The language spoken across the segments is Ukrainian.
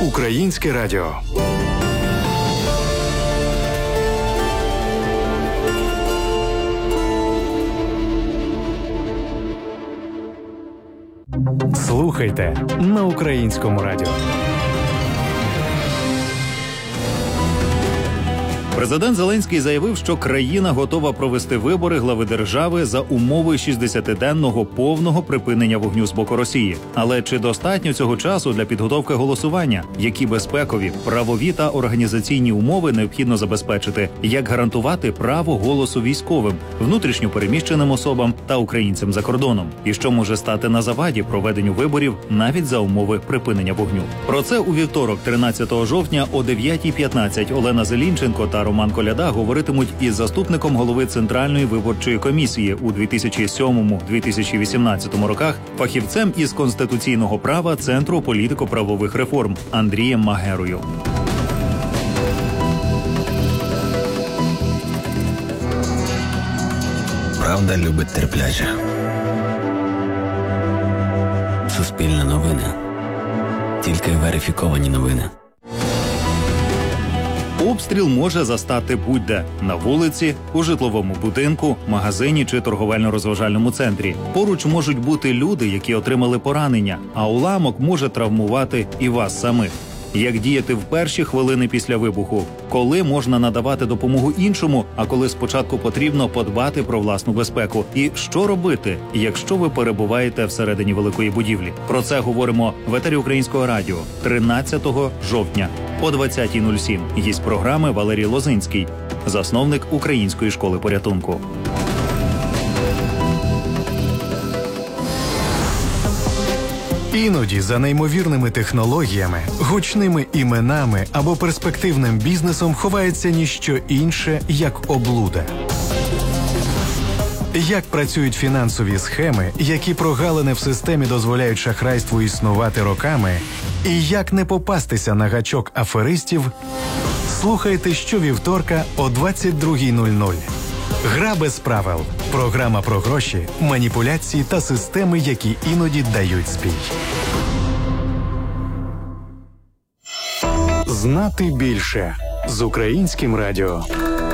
Українське радіо. Слухайте на Українському радіо. Президент Зеленський заявив, що країна готова провести вибори глави держави за умови 60-денного повного припинення вогню з боку Росії. Але чи достатньо цього часу для підготовки голосування? Які безпекові, правові та організаційні умови необхідно забезпечити? Як гарантувати право голосу військовим, внутрішньо переміщеним особам та українцям за кордоном? І що може стати на заваді проведенню виборів навіть за умови припинення вогню? Про це у вівторок, 13 жовтня о 9:15 Олена Зелінченко та Роман Коляда говоритимуть із заступником голови Центральної виборчої комісії у 2007-2018 роках, фахівцем із конституційного права Центру політико-правових реформ Андрієм Магерою. Правда любить терпляче. Суспільне новини. Тільки верифіковані новини. Обстріл може застати будь-де – на вулиці, у житловому будинку, магазині чи торговельно-розважальному центрі. Поруч можуть бути люди, які отримали поранення, а уламок може травмувати і вас самих. Як діяти в перші хвилини після вибуху? Коли можна надавати допомогу іншому, а коли спочатку потрібно подбати про власну безпеку? І що робити, якщо ви перебуваєте всередині великої будівлі? Про це говоримо в етері Українського радіо 13 жовтня о 20:07. Гість програми Валерій Лозинський, засновник Української школи порятунку. Іноді за неймовірними технологіями, гучними іменами або перспективним бізнесом ховається ніщо інше, як облуда. Як працюють фінансові схеми, які прогалини в системі дозволяють шахрайству існувати роками, і як не попастися на гачок аферистів, слухайте щовівторка о 22:00. «Гра без правил» – програма про гроші, маніпуляції та системи, які іноді дають збій. Знати більше з Українським радіо.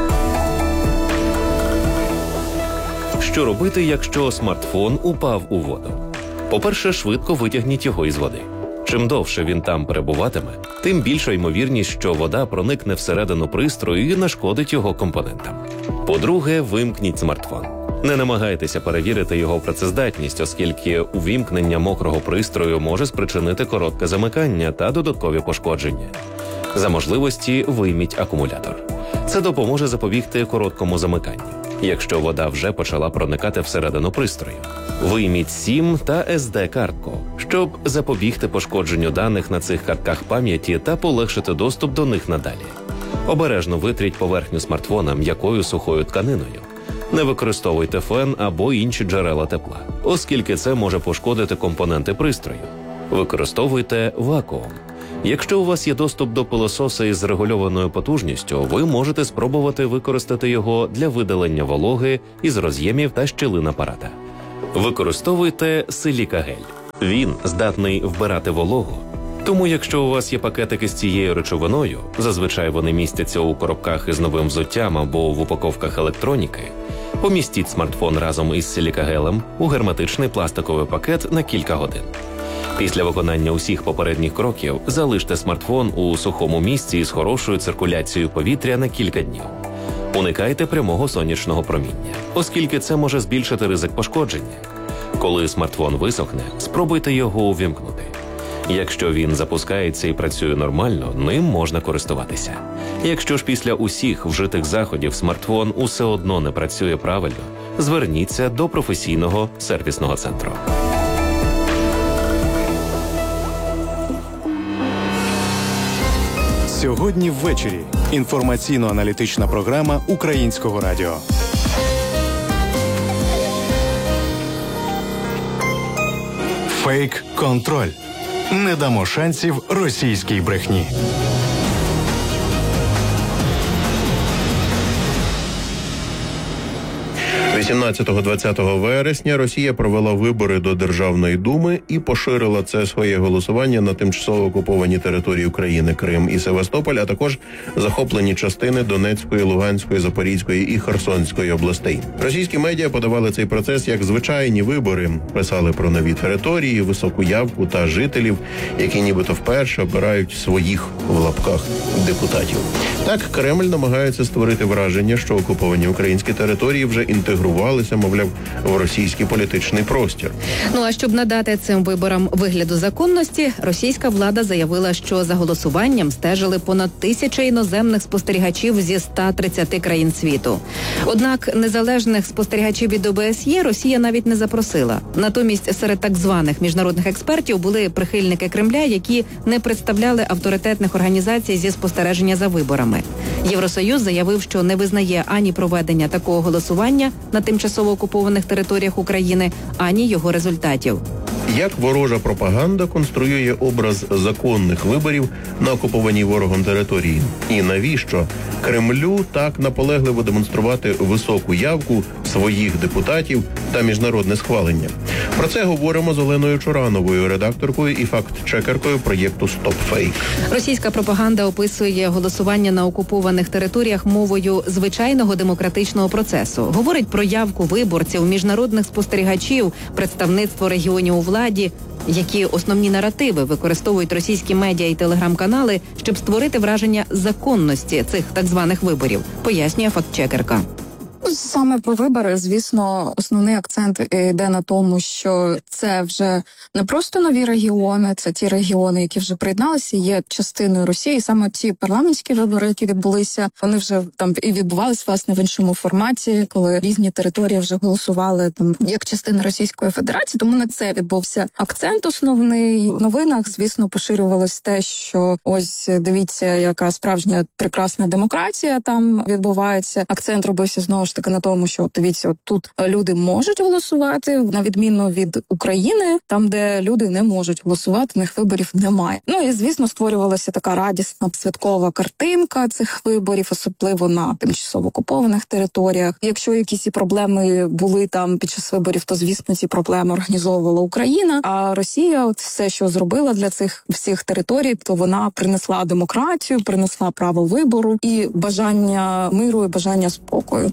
Що робити, якщо смартфон упав у воду? По-перше, швидко витягніть його із води. Чим довше він там перебуватиме, тим більша ймовірність, що вода проникне всередину пристрою і нашкодить його компонентам. По-друге, вимкніть смартфон. Не намагайтеся перевірити його працездатність, оскільки увімкнення мокрого пристрою може спричинити коротке замикання та додаткові пошкодження. За можливості вийміть акумулятор. Це допоможе запобігти короткому замиканню, якщо вода вже почала проникати всередину пристрою. Вийміть SIM та SD-картку, щоб запобігти пошкодженню даних на цих картках пам'яті та полегшити доступ до них надалі. Обережно витріть поверхню смартфона м'якою сухою тканиною. Не використовуйте фен або інші джерела тепла, оскільки це може пошкодити компоненти пристрою. Використовуйте вакуум. Якщо у вас є доступ до пилососа із регульованою потужністю, ви можете спробувати використати його для видалення вологи із роз'ємів та щілин апарата. Використовуйте силікагель. Він здатний вбирати вологу. Тому якщо у вас є пакетики з цією речовиною, зазвичай вони містяться у коробках із новим взуттям або в упаковках електроніки, помістіть смартфон разом із силікагелем у герметичний пластиковий пакет на кілька годин. Після виконання усіх попередніх кроків залиште смартфон у сухому місці із хорошою циркуляцією повітря на кілька днів. Уникайте прямого сонячного проміння, оскільки це може збільшити ризик пошкодження. Коли смартфон висохне, спробуйте його увімкнути. Якщо він запускається і працює нормально, ним можна користуватися. Якщо ж після усіх вжитих заходів смартфон усе одно не працює правильно, зверніться до професійного сервісного центру. Сьогодні ввечері. Інформаційно-аналітична програма Українського радіо. Фейк-контроль. Не дамо шансів російській брехні. 18-20 вересня Росія провела вибори до Державної думи і поширила це своє голосування на тимчасово окуповані території України, Крим і Севастополь, а також захоплені частини Донецької, Луганської, Запорізької і Херсонської областей. Російські медіа подавали цей процес як звичайні вибори, писали про нові території, високу явку та жителів, які нібито вперше обирають своїх в лапках депутатів. Так, Кремль намагається створити враження, що окуповані українські території вже інтегрувалися, мовляв, в російський політичний простір. Ну а щоб надати цим виборам вигляду законності, російська влада заявила, що за голосуванням стежили понад 1000 іноземних спостерігачів зі 130 країн світу. Однак незалежних спостерігачів від ОБСЄ Росія навіть не запросила. Натомість серед так званих міжнародних експертів були прихильники Кремля, які не представляли авторитетних організацій зі спостереження за виборами. Євросоюз заявив, що не визнає ані проведення такого голосування на тимчасово окупованих територіях України, ані його результатів. Як ворожа пропаганда конструює образ законних виборів на окупованій ворогом території? І навіщо Кремлю так наполегливо демонструвати високу явку своїх депутатів та міжнародне схвалення? Про це говоримо з Оленою Чурановою, редакторкою і факт-чекеркою проєкту «Стопфейк». Російська пропаганда описує голосування на окупованих територіях мовою звичайного демократичного процесу. Говорить про явку виборців, міжнародних спостерігачів, представництво регіонів у владі. Які основні наративи використовують російські медіа і телеграм-канали, щоб створити враження законності цих так званих виборів, пояснює фактчекерка. Саме про вибори, звісно, основний акцент йде на тому, що це вже не просто нові регіони, це ті регіони, які вже приєдналися, є частиною Росії. І саме ті парламентські вибори, які відбулися, вони вже там і відбувалися, власне, в іншому форматі, коли різні території вже голосували там як частина Російської Федерації. Тому на це відбувся акцент основний. В новинах, звісно, поширювалось те, що ось дивіться, яка справжня прекрасна демократія там відбувається. Акцент робився знову ж таки на тому, що дивіться, от тут люди можуть голосувати, на відміну від України, там, де люди не можуть голосувати, в них виборів немає. Ну і, звісно, створювалася така радісна святкова картинка цих виборів, особливо на тимчасово окупованих територіях. Якщо якісь і проблеми були там під час виборів, то, звісно, ці проблеми організовувала Україна, а Росія от все, що зробила для цих всіх територій, то вона принесла демократію, принесла право вибору і бажання миру, і бажання спокою.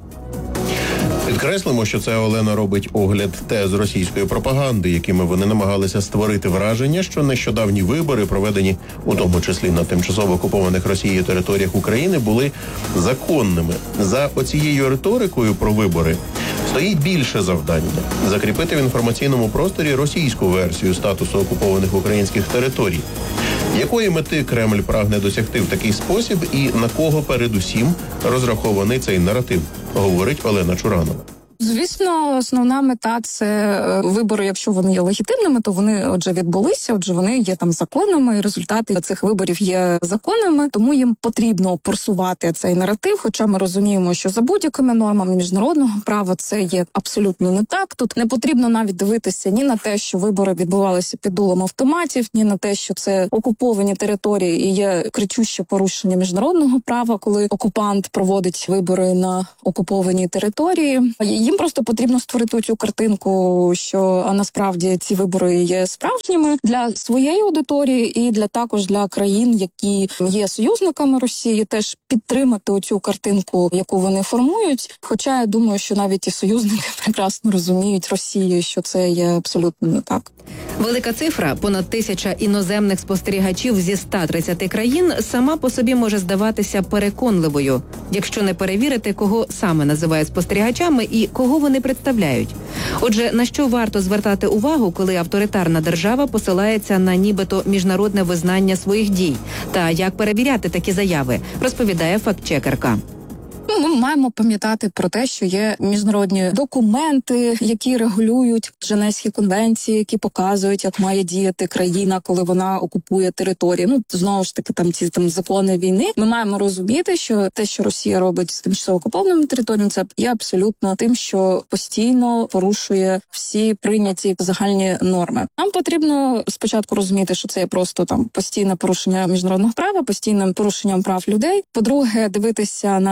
Підкреслимо, що це Олена робить огляд тез російської пропаганди, якими вони намагалися створити враження, що нещодавні вибори, проведені у тому числі на тимчасово окупованих Росією територіях України, були законними. За оцією риторикою про вибори стоїть більше завдання – закріпити в інформаційному просторі російську версію статусу окупованих українських територій. Якої мети Кремль прагне досягти в такий спосіб і на кого передусім розрахований цей наратив, говорить Олена Чуранова. Звісно, основна мета – це вибори, якщо вони є легітимними, то вони, отже, відбулися, отже, вони є там законними, і результати цих виборів є законними, тому їм потрібно просувати цей наратив, хоча ми розуміємо, що за будь-якими нормами міжнародного права це є абсолютно не так. Тут не потрібно навіть дивитися ні на те, що вибори відбувалися під дулом автоматів, ні на те, що це окуповані території і є кричуще порушення міжнародного права, коли окупант проводить вибори на окупованій території. Їм просто потрібно створити цю картинку, що насправді ці вибори є справжніми для своєї аудиторії і також для країн, які є союзниками Росії, теж підтримати оцю картинку, яку вони формують. Хоча я думаю, що навіть і союзники прекрасно розуміють Росію, що це є абсолютно не так. Велика цифра – понад 1000 іноземних спостерігачів зі 130 країн сама по собі може здаватися переконливою, якщо не перевірити, кого саме називають спостерігачами і кого вони представляють. Отже, на що варто звертати увагу, коли авторитарна держава посилається на нібито міжнародне визнання своїх дій? Та як перевіряти такі заяви, розповідає фактчекерка. Ми маємо пам'ятати про те, що є міжнародні документи, які регулюють Женевські конвенції, які показують, як має діяти країна, коли вона окупує територію. Ну, знову ж таки, ці закони війни. Ми маємо розуміти, що те, що Росія робить з тимчасово окупованими територіями, це є абсолютно тим, що постійно порушує всі прийняті загальні норми. Нам потрібно спочатку розуміти, що це є просто постійне порушення міжнародного права, постійним порушенням прав людей. По-друге, дивитися на те,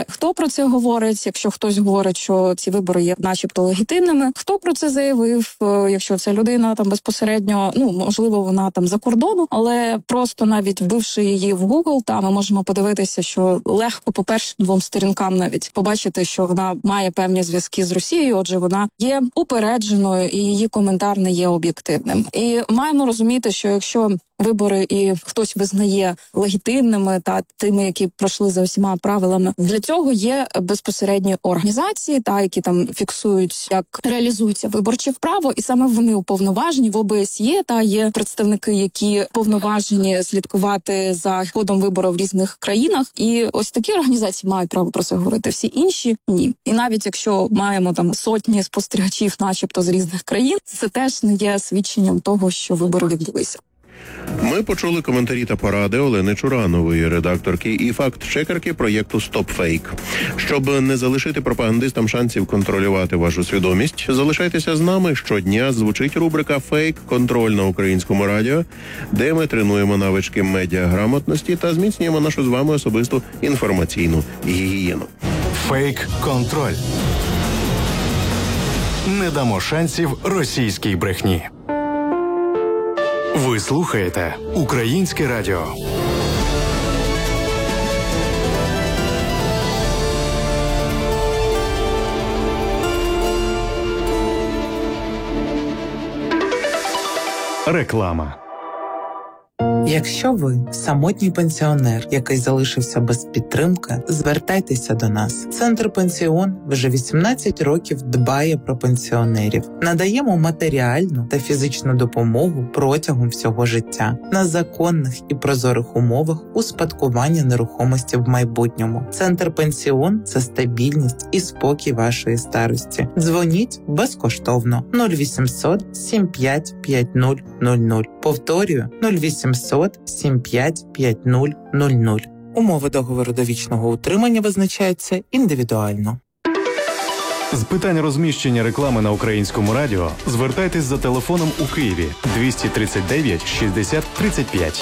хто про це говорить, якщо хтось говорить, що ці вибори є начебто легітимними, хто про це заявив, якщо ця людина там безпосередньо, можливо, вона там за кордоном, але просто навіть вбивши її в Google, там ми можемо подивитися, що легко по першим 2 сторінкам навіть побачити, що вона має певні зв'язки з Росією, отже, вона є упередженою і її коментар не є об'єктивним. І маємо розуміти, що якщо вибори і хтось визнає легітимними та тими, які пройшли за всіма правилами, для цього є безпосередні організації, які там фіксують, як реалізується виборче право, і саме вони уповноважені в ОБСЄ, є представники, які повноважені слідкувати за ходом виборів в різних країнах. І ось такі організації мають право про це говорити. Всі інші ні. І навіть якщо маємо там сотні спостерігачів, начебто з різних країн, це теж не є свідченням того, що вибори відбулися. Ми почули коментарі та поради Олени Чуранової, редакторки і факт-чекерки проєкту «Стоп-фейк». Щоб не залишити пропагандистам шансів контролювати вашу свідомість, залишайтеся з нами. Щодня звучить рубрика «Фейк-контроль» на Українському радіо, де ми тренуємо навички медіаграмотності та зміцнюємо нашу з вами особисту інформаційну гігієну. Фейк-контроль. Не дамо шансів російській брехні. Ви слухаєте Українське радіо. Реклама. Якщо ви самотній пенсіонер, який залишився без підтримки, звертайтеся до нас. Центр «Пенсіон» вже 18 років дбає про пенсіонерів. Надаємо матеріальну та фізичну допомогу протягом всього життя на законних і прозорих умовах успадкування нерухомості в майбутньому. Центр «Пенсіон» – це стабільність і спокій вашої старості. Дзвоніть безкоштовно 0800 75 50 00. Повторюю 0800 75 5000. Умови договору довічного утримання визначаються індивідуально. З питань розміщення реклами на Українському радіо звертайтесь за телефоном у Києві 239 60 35.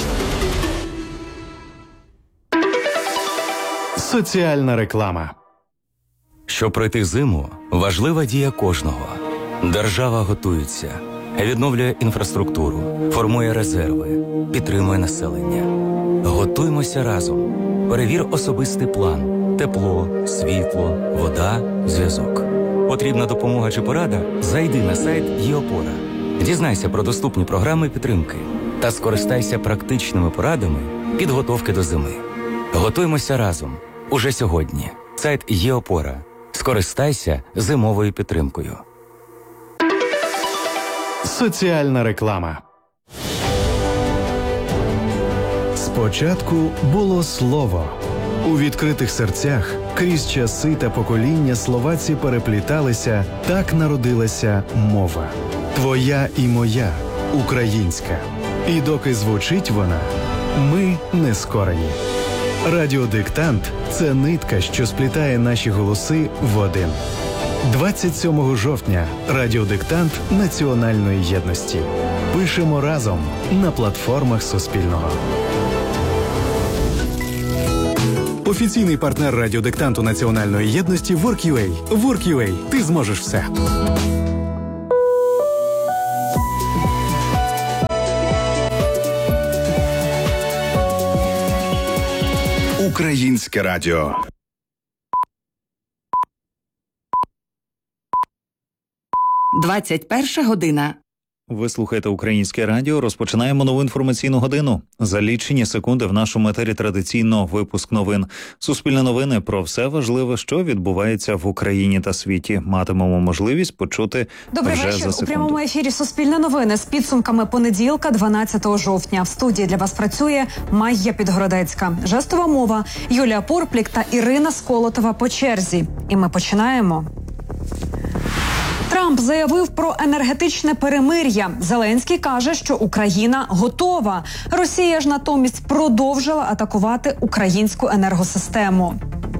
Соціальна реклама. Щоб пройти зиму, важлива дія кожного. Держава готується, відновлює інфраструктуру, формує резерви, підтримує населення. Готуймося разом. Перевір особистий план. Тепло, світло, вода, зв'язок. Потрібна допомога чи порада? Зайди на сайт ЄОПОРА. Дізнайся про доступні програми підтримки та скористайся практичними порадами підготовки до зими. Готуймося разом. Уже сьогодні. Сайт ЄОПОРА. Скористайся зимовою підтримкою. Соціальна реклама. Спочатку було слово. У відкритих серцях крізь часи та покоління словаці перепліталися, так народилася мова. Твоя і моя, українська. І доки звучить вона, ми не скорені. Радіодиктант – це нитка, що сплітає наші голоси в один. 27 жовтня радіодиктант національної єдності. Пишемо разом на платформах Суспільного. Офіційний партнер радіодиктанту національної єдності Work.ua. Work.ua. Ти зможеш все. Українське радіо. «21 година». Ви слухаєте Українське радіо. Розпочинаємо нову інформаційну годину. За лічені секунди в нашому етері традиційно випуск новин. Суспільне новини про все важливе, що відбувається в Україні та світі. Матимемо можливість почути Добрий вже вечір. за секунду. У прямому ефірі Суспільне новини з підсумками понеділка, 12 жовтня. В студії для вас працює Майя Підгородецька. Жестова мова, Юлія Порплік та Ірина Сколотова по черзі. І ми починаємо. Трамп заявив про енергетичне перемир'я. Зеленський каже, що Україна готова. Росія ж натомість продовжила атакувати українську енергосистему.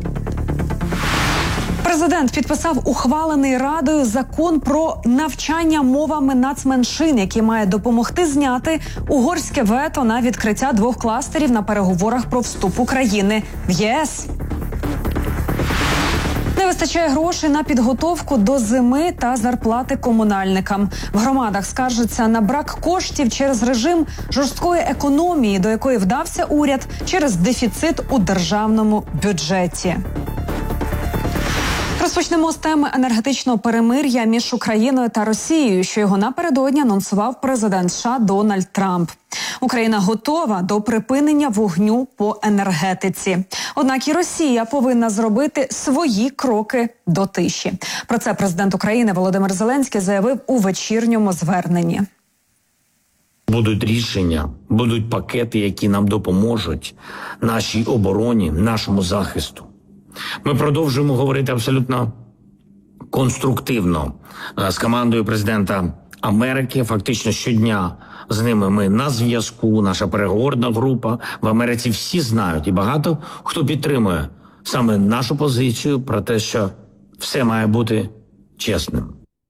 Президент підписав ухвалений Радою закон про навчання мовами нацменшин, який має допомогти зняти угорське вето на відкриття 2 кластерів на переговорах про вступ України в ЄС. вистачає грошей на підготовку до зими та зарплати комунальникам. В громадах скаржаться на брак коштів через режим жорсткої економії, до якої вдався уряд через дефіцит у державному бюджеті. Розпочнемо з теми енергетичного перемир'я між Україною та Росією, що його напередодні анонсував президент США Дональд Трамп. Україна готова до припинення вогню по енергетиці. Однак і Росія повинна зробити свої кроки до тиші. Про це президент України Володимир Зеленський заявив у вечірньому зверненні. Будуть рішення, будуть пакети, які нам допоможуть нашій обороні, нашому захисту. Ми продовжуємо говорити абсолютно конструктивно з командою президента Америки. Фактично щодня з ними ми на зв'язку, наша переговорна група. В Америці всі знають і багато хто підтримує саме нашу позицію про те, що все має бути чесним.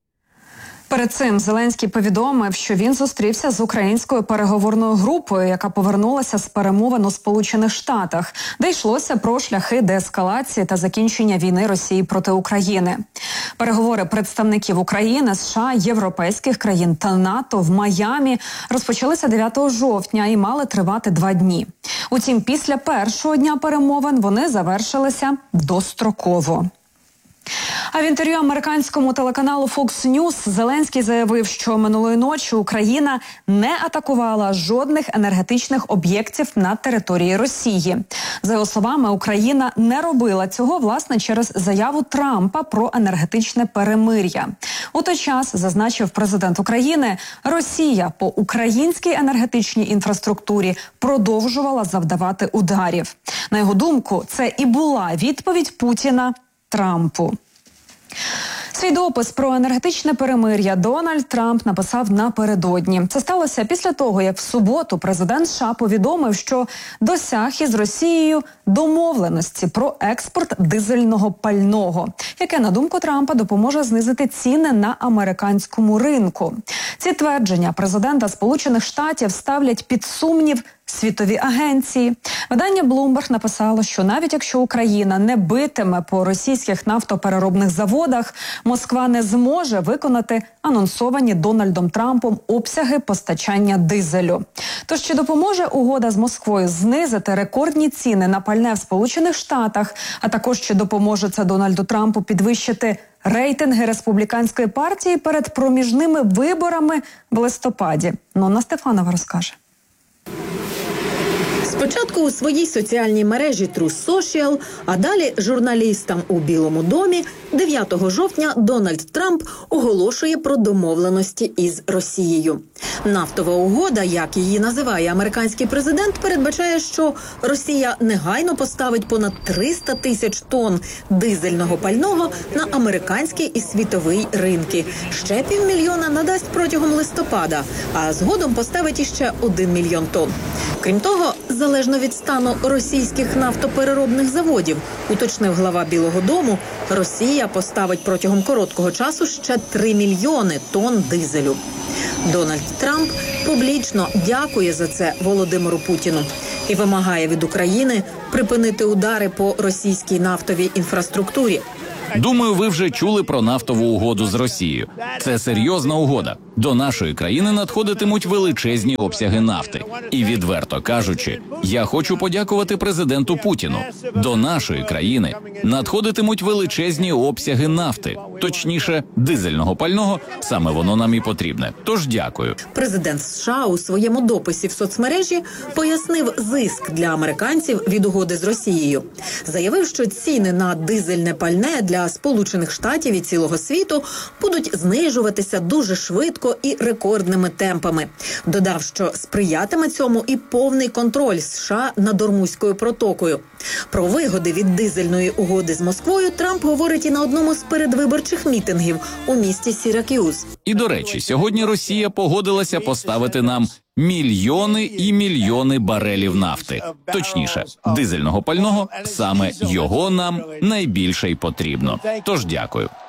Перед цим Зеленський повідомив, що він зустрівся з українською переговорною групою, яка повернулася з перемовин у Сполучених Штатах, де йшлося про шляхи деескалації та закінчення війни Росії проти України. Переговори представників України, США, європейських країн та НАТО в Майамі розпочалися 9 жовтня і мали тривати 2 дні. Утім, після першого дня перемовин вони завершилися достроково. А в інтерв'ю американському телеканалу Fox News Зеленський заявив, що минулої ночі Україна не атакувала жодних енергетичних об'єктів на території Росії. За його словами, Україна не робила цього, власне, через заяву Трампа про енергетичне перемир'я. У той час, зазначив президент України, Росія по українській енергетичній інфраструктурі продовжувала завдавати ударів. На його думку, це і була відповідь Путіна Трампу. Свій допис про енергетичне перемир'я Дональд Трамп написав напередодні. Це сталося після того, як в суботу президент США повідомив, що досяг із Росією домовленості про експорт дизельного пального, яке, на думку Трампа, допоможе знизити ціни на американському ринку. Ці твердження президента Сполучених Штатів ставлять під сумнів світові агенції. Видання Bloomberg написало, що навіть якщо Україна не битиме по російських нафтопереробних заводах, Москва не зможе виконати анонсовані Дональдом Трампом обсяги постачання дизелю. Тож чи допоможе угода з Москвою знизити рекордні ціни на пальне в Сполучених Штатах, а також чи допоможе це Дональду Трампу підвищити рейтинги республіканської партії перед проміжними виборами в листопаді? Нонна Стефанова розкаже. Спочатку у своїй соціальній мережі Truth Social, а далі журналістам у Білому домі 9 жовтня Дональд Трамп оголошує про домовленості із Росією. Нафтова угода, як її називає американський президент, передбачає, що Росія негайно поставить понад 300 тисяч тонн дизельного пального на американський і світовий ринки. Ще 500 000 надасть протягом листопада, а згодом поставить іще 1 мільйон тонн. Крім того, залежно від стану російських нафтопереробних заводів, уточнив глава Білого дому, Росія поставить протягом короткого часу ще 3 мільйони тонн дизелю. Дональд Трамп публічно дякує за це Володимиру Путіну і вимагає від України припинити удари по російській нафтовій інфраструктурі. Думаю, ви вже чули про нафтову угоду з Росією. Це серйозна угода. До нашої країни надходитимуть величезні обсяги нафти. І відверто кажучи, я хочу подякувати президенту Путіну. До нашої країни надходитимуть величезні обсяги нафти. Точніше, дизельного пального, саме воно нам і потрібне. Тож дякую. Президент США у своєму дописі в соцмережі пояснив зиск для американців від угоди з Росією. Заявив, що ціни на дизельне пальне для Сполучених Штатів і цілого світу будуть знижуватися дуже швидко і рекордними темпами. Додав, що сприятиме цьому і повний контроль США над Ормузькою протокою. Про вигоди від дизельної угоди з Москвою Трамп говорить і на одному з передвиборчих мітингів у місті Сірак'юз. І, до речі, сьогодні Росія погодилася поставити нам мільйони і мільйони барелів нафти. Точніше, дизельного пального, саме його нам найбільше й потрібно. Тож дякую.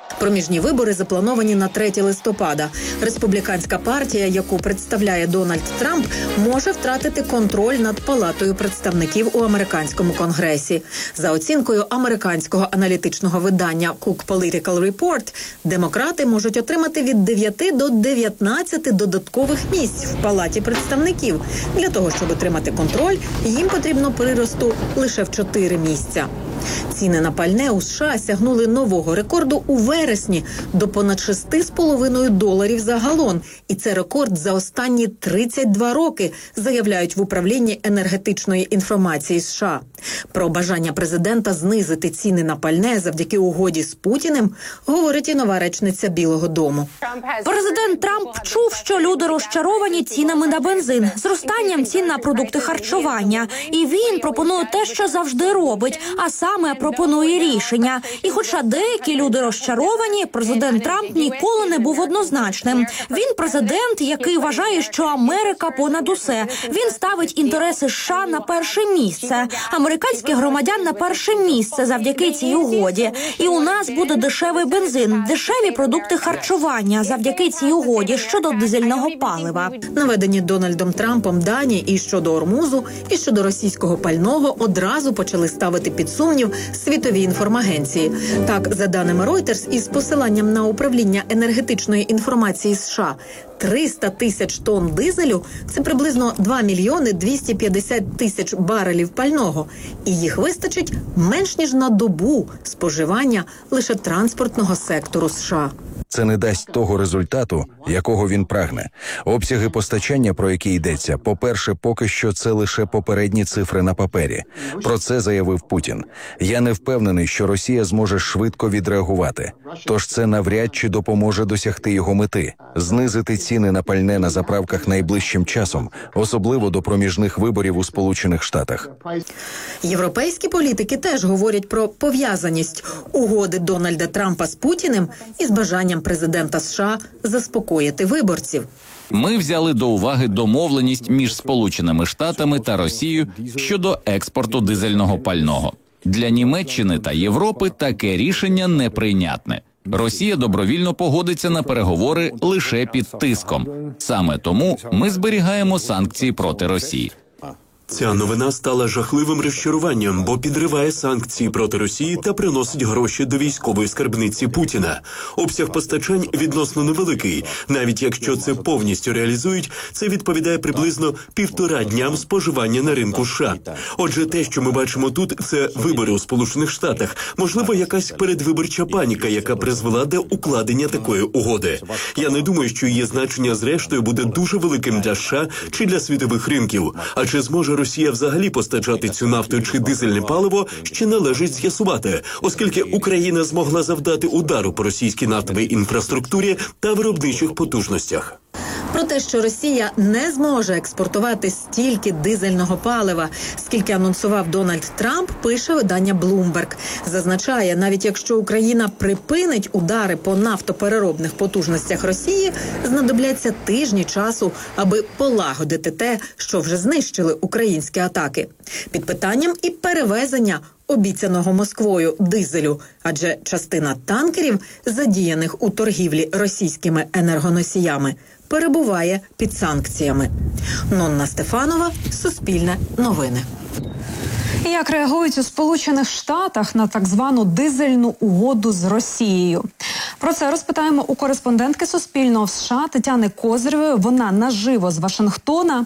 Проміжні вибори заплановані на 3 листопада. Республіканська партія, яку представляє Дональд Трамп, може втратити контроль над Палатою представників у американському конгресі. За оцінкою американського аналітичного видання Cook Political Report, демократи можуть отримати від 9 до 19 додаткових місць в Палаті представників. Для того, щоб отримати контроль, їм потрібно приросту лише в 4 місця. Ціни на пальне у США сягнули нового рекорду у вересні до понад $6,5 за галон. І це рекорд за останні 32 роки, заявляють в управлінні енергетичної інформації США. Про бажання президента знизити ціни на пальне завдяки угоді з Путіним говорить і нова речниця Білого дому. Президент Трамп чув, що люди розчаровані цінами на бензин, зростанням цін на продукти харчування. І він пропонує те, що завжди робить, а саме пропонує рішення. І хоча деякі люди розчаровані, президент Трамп ніколи не був однозначним. Він президент, який вважає, що Америка понад усе. Він ставить інтереси США на перше місце, американських громадян на перше місце завдяки цій угоді. І у нас буде дешевий бензин, дешеві продукти харчування завдяки цій угоді щодо дизельного палива. Наведені Дональдом Трампом дані і щодо Ормузу, і щодо російського пального одразу почали ставити під сумнів світові інформагенції. Так, за даними Reuters, із посиланням на управління енергетичної інформації США, 300 тисяч тонн дизелю – це приблизно 2 мільйони 250 тисяч барелів пального. І їх вистачить менш ніж на добу споживання лише транспортного сектору США. Це не дасть того результату, якого він прагне. Обсяги постачання, про які йдеться, по-перше, поки що це лише попередні цифри на папері. Про це заявив Путін. Я не впевнений, що Росія зможе швидко відреагувати. Тож це навряд чи допоможе досягти його мети – знизити ціни на пальне на заправках найближчим часом, особливо до проміжних виборів у Сполучених Штатах. Європейські політики теж говорять про пов'язаність угоди Дональда Трампа з Путіним із бажанням президента США заспокоїти виборців. Ми взяли до уваги домовленість між Сполученими Штатами та Росією щодо експорту дизельного пального. Для Німеччини та Європи таке рішення неприйнятне. Росія добровільно погодиться на переговори лише під тиском. Саме тому ми зберігаємо санкції проти Росії. Ця новина стала жахливим розчаруванням, бо підриває санкції проти Росії та приносить гроші до військової скарбниці Путіна. Обсяг постачань відносно невеликий. Навіть якщо це повністю реалізують, це відповідає приблизно 1,5 дням споживання на ринку США. Отже, те, що ми бачимо тут, це вибори у Сполучених Штатах. Можливо, якась передвиборча паніка, яка призвела до укладення такої угоди. Я не думаю, що її значення зрештою буде дуже великим для США чи для світових ринків. А чи зможе Росія взагалі постачати цю нафту чи дизельне паливо, ще належить з'ясувати, оскільки Україна змогла завдати удару по російській нафтовій інфраструктурі та виробничих потужностях. Про те, що Росія не зможе експортувати стільки дизельного палива, скільки анонсував Дональд Трамп, пише видання Bloomberg. Зазначає, навіть якщо Україна припинить удари по нафтопереробних потужностях Росії, знадобляться тижні часу, аби полагодити те, що вже знищили українські атаки. Під питанням і перевезення обіцяного Москвою дизелю, адже частина танкерів, задіяних у торгівлі російськими енергоносіями, перебуває під санкціями. Нонна Стефанова, Суспільне новини. Як реагують у Сполучених Штатах на так звану дизельну угоду з Росією? Про це розпитаємо у кореспондентки Суспільного в США Тетяни Козирєвої. Вона наживо з Вашингтона.